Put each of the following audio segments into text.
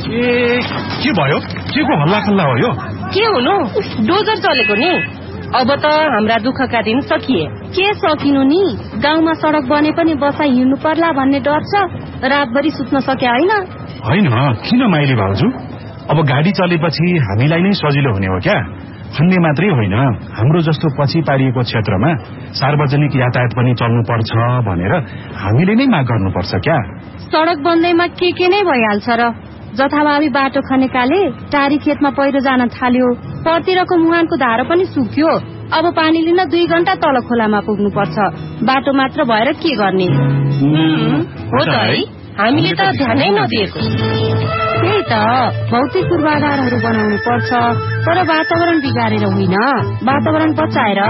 के भयो? के को हल्ला खल्ला हो यो? के हुनु? डोजर चलेको नि। अब त हाम्रा दुःखका दिन सकिए। के सकिनु नि? गाउँमा सडक बने पनि बसाइ हिँड्नु पर्ला भन्ने डर छ। रातभरि सुत्न सके होइन? किन माइली भाउजू? अब गाडी चलेपछि हामीलाई नै सजिलो हुने हो क्या? अन्य मात्रै होइन, हाम्रो जस्तो पछि पारिएको क्षेत्रमा सार्वजनिक यातायात पनि चल्नु पर्छ भनेर हामीले नै माग गर्नुपर्छ क्या? सडक बन्दैमा के नै भइहाल्छ र? जथाभावी बाटो खनेकाले टारी खेतमा पहिरो जान थाल्यो, परतिरको मुहानको धारो पनि सुक्यो। अब पानी लिन 2 घण्टा तल खोलामा पुग्नु पर्छ। बाटो मात्र भएर के गर्ने? हो त है, हामीले त ध्यानै नदिएको। त्यही त, भौतिक पूर्वाधारहरू बनाउनु पर्छ, तर वातावरण बिगारेर होइन, वातावरण बचाएर।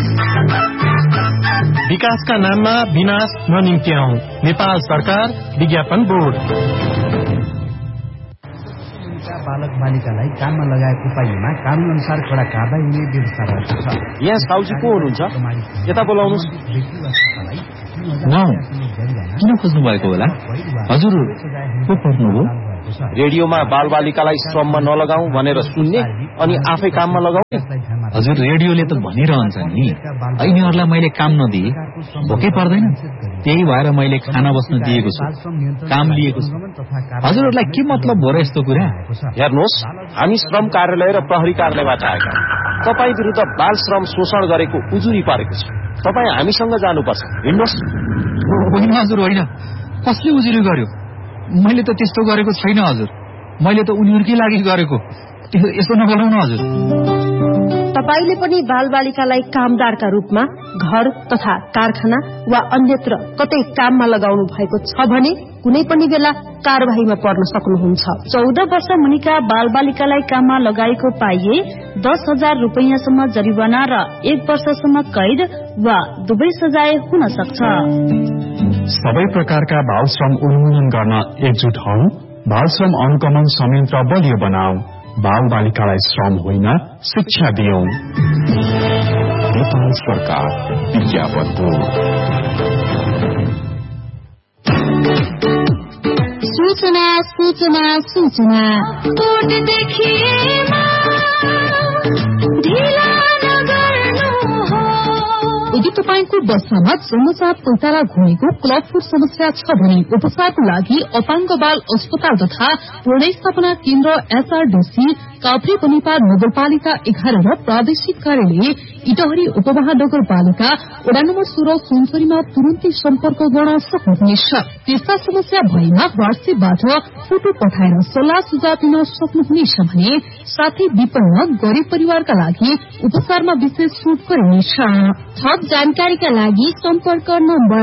विकासका नाममा विनाश ननिम्त्याउँ। नेपाल सरकार विज्ञापन बोर्ड। बालक बालिकालाई काममा लगाएको उपायमा कानून अनुसार कडा कारबाही हुने व्यवस्था रहेको छ। यहाँ साउजी को हुनुहुन्छ? यता बोलाउनुस्। किन खोज्नु भएको होला? हजुर को पर्नुभयो? रेडियोमा बालबालिकालाई श्रममा नलगाऊ भनेर सुन्ने अनि आफै काममा लगाउने। हजुर रेडियोले त भनिरहन्छ नि, यिनीहरूलाई मैले काम नदिए भोकै पर्दैन, त्यही भएर मैले खाना बस्न दिएको छु, काम लिएको छु। हजुरहरूलाई के मतलब हो र यस्तो कुरा? हेर्नुहोस्, हामी श्रम कार्यालय र प्रहरी कार्यालयबाट आएका। तपाईँ विरुद्ध बाल श्रम शोषण गरेको उजुरी पारेको छ। तपाईँ हामीसँग जानुपर्छ। हिँड्नुहोस्। होइन हजुर, होइन। कसले उजुरी गर्यो? मैले त त्यस्तो गरेको छैन हजुर। मैले त उनीहरूकै लागि गरेको। यस्तो नगरौँ न हजुर। तपाईले पनि बालबालिकालाई कामदारका रूपमा घर तथा कारखाना वा अन्यत्र कतै काममा लगाउनु भएको छ भने कुनै पनि बेला कारबाहीमा पर्न सक्नुहुन्छ। 14 वर्ष मुनिका बालबालिकालाई काममा लगाएको पाइए 10,000 रुपैयाँसम्म जरिवाना र 1 वर्षसम्म कैद वा दुवै सजाय हुन सक्छ। सबै प्रकारका बाल श्रम उन्मूलन गर्न एकजुट हौं। बाल श्रम अनुगमन संयन्त्र बलियो बनाऊ। बाल बालिकालाई श्रम होइन, शिक्षा दियौं। नेपाल सरकार विज्ञापन बोर्ड। सूचना सूचना सूचना यदि तपाईंको बस्सामा जन्मजात पैताला घुमेको क्लबफुट समस्या छ भने उपचारको लागि अपाङ्ग बाल अस्पताल तथा पुनर्स्थापना केन्द्र एसआरडीसी काभ्रे बनिपार नगरपालिका 11 र प्रादेशिक कार्यालय इटहरी उपमहानगरपालिका वडा नम्बर 16 सुनसरीमा तुरन्तै सम्पर्क गर्न सक्नुहुनेछ। त्यस्ता समस्या भएमा व्हाट्सएपबाट फोटो पठाएर सल्लाह सुझाव दिन सक्नुहुनेछ भने साथै विपन्न गरिब परिवारका लागि उपचारमा विशेष छुट गरिनेछ। थप जानकारीका लागि सम्पर्क नम्बर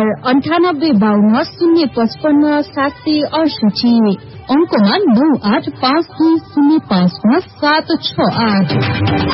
9852 अंकमा 9852055768।